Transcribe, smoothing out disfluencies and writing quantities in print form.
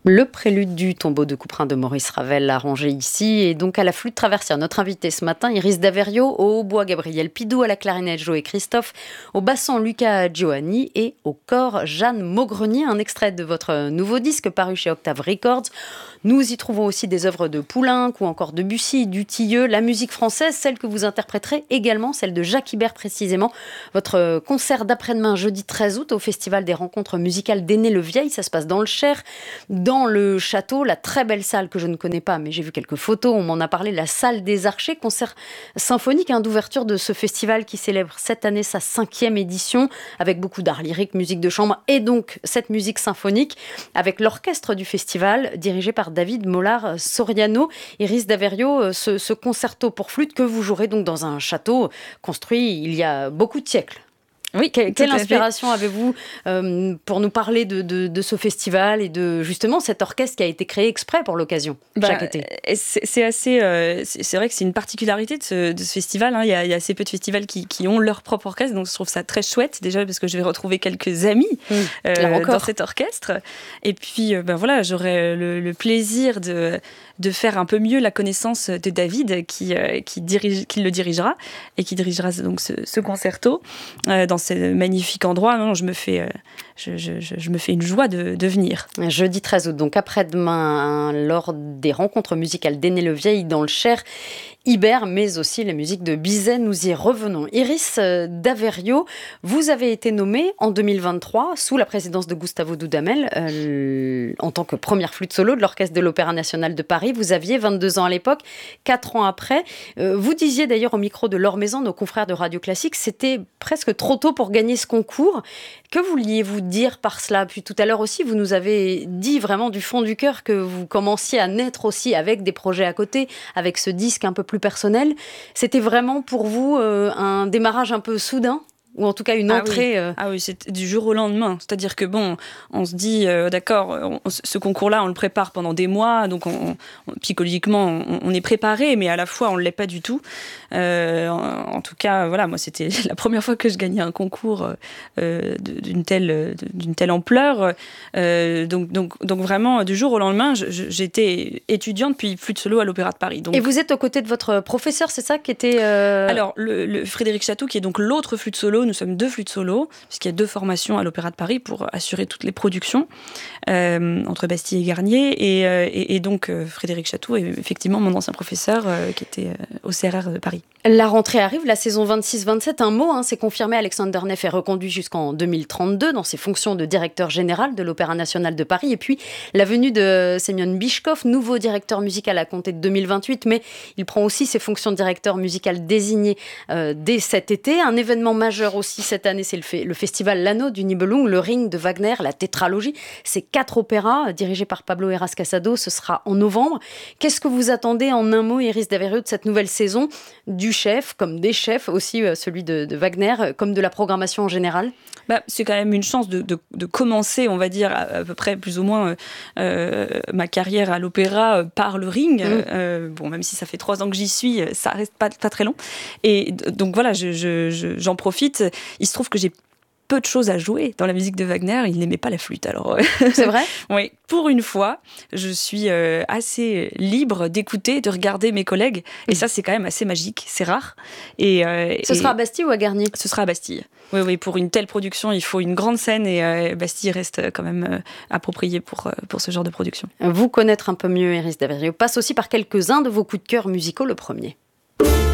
Le prélude du tombeau de Couperin de Maurice Ravel arrangé ici et donc à la flûte traversière. Notre invité ce matin, Iris Daverio, au hautbois Gabriel Pidou, à la clarinette Joé Christophe, au basson Luca Giovanni et au cor Jeanne Maugrenier. Un extrait de votre nouveau disque paru chez Octave Records. Nous y trouvons aussi des œuvres de Poulenc ou encore de Bussy, du Tilleux, la musique française, celle que vous interpréterez également, celle de Jacques Ibert précisément. Votre concert d'après-demain, jeudi 13 août, au Festival des rencontres musicales d'Aîné-le-Vieil, ça se passe dans le Cher, dans le château, la très belle salle que je ne connais pas, mais j'ai vu quelques photos, on m'en a parlé, la salle des Archers, concert symphonique d'ouverture de ce festival qui célèbre cette année sa 5e édition, avec beaucoup d'art lyrique, musique de chambre et donc cette musique symphonique avec l'orchestre du festival dirigé par David Mollard-Soriano. Iris Daverio, ce concerto pour flûte que vous jouerez donc dans un château construit il y a beaucoup de siècles. Oui, quelle inspiration avez-vous pour nous parler de ce festival et de justement cet orchestre qui a été créé exprès pour l'occasion chaque été? C'est vrai que c'est une particularité de ce festival. Il y a assez peu de festivals qui ont leur propre orchestre, donc je trouve ça très chouette déjà parce que je vais retrouver quelques amis dans cet orchestre. Et puis voilà, j'aurai le plaisir de faire un peu mieux la connaissance de David qui le dirigera et qui dirigera donc ce concerto dans ce magnifique endroit. Non, je me fais une joie de venir. Jeudi 13 août, donc après-demain, lors des rencontres musicales d'Aîné-le-Vieil dans le Cher, Ibert, mais aussi la musique de Bizet, nous y revenons. Iris Daverio, vous avez été nommée en 2023 sous la présidence de Gustavo Dudamel en tant que première flûte solo de l'Orchestre de l'Opéra National de Paris. Vous aviez 22 ans à l'époque, 4 ans après. Vous disiez d'ailleurs au micro de Laure Maison, nos confrères de Radio Classique, c'était presque trop tôt pour gagner ce concours. Que vouliez-vous dire par cela? Puis tout à l'heure aussi, vous nous avez dit vraiment du fond du cœur que vous commenciez à naître aussi avec des projets à côté, avec ce disque un peu plus personnel. C'était vraiment pour vous un démarrage un peu soudain? Ou en tout cas une entrée... Ah oui, c'est du jour au lendemain. C'est-à-dire que on se dit, d'accord, ce concours-là, on le prépare pendant des mois, donc psychologiquement, on est préparé, mais à la fois, on ne l'est pas du tout. En tout cas, voilà, moi, c'était la première fois que je gagnais un concours d'une telle ampleur. Donc vraiment, du jour au lendemain, j'étais étudiante, puis flûte solo à l'Opéra de Paris. Donc... Et vous êtes aux côtés de votre professeur, c'est ça qui était... Alors, le Frédéric Chatou, qui est donc l'autre flûte solo. Nous sommes 2 flûtes solo, puisqu'il y a 2 formations à l'Opéra de Paris pour assurer toutes les productions entre Bastille et Garnier. Et donc, Frédéric Chatou est effectivement mon ancien professeur qui était au CRR de Paris. La rentrée arrive, la saison 26-27, un mot, c'est confirmé, Alexander Neff est reconduit jusqu'en 2032 dans ses fonctions de directeur général de l'Opéra National de Paris. Et puis, la venue de Semyon Bichkov, nouveau directeur musical à compter de 2028, mais il prend aussi ses fonctions de directeur musical désigné dès cet été. Un événement majeur aussi cette année, c'est le festival L'Anneau du Nibelung, le Ring de Wagner, la tétralogie. C'est 4 opéras dirigés par Pablo Heras Casado, ce sera en novembre. Qu'est-ce que vous attendez en un mot, Iris Daverio, de cette nouvelle saison, du chef, comme des chefs, aussi celui de Wagner, comme de la programmation en général? C'est quand même une chance de commencer, on va dire, à peu près plus ou moins ma carrière à l'opéra par le Ring. Même si ça fait 3 ans que j'y suis, ça reste pas très long. Et donc voilà, j'en profite. Il se trouve que j'ai peu de choses à jouer dans la musique de Wagner. Il n'aimait pas la flûte, alors... C'est vrai? Oui, pour une fois, je suis assez libre d'écouter, de regarder mes collègues. Et ça, c'est quand même assez magique, c'est rare. Ce sera à Bastille ou à Garnier? Ce sera à Bastille. Oui, pour une telle production, il faut une grande scène et Bastille reste quand même approprié pour ce genre de production. Vous connaître un peu mieux, Iris Daverio, passe aussi par quelques-uns de vos coups de cœur musicaux, le premier.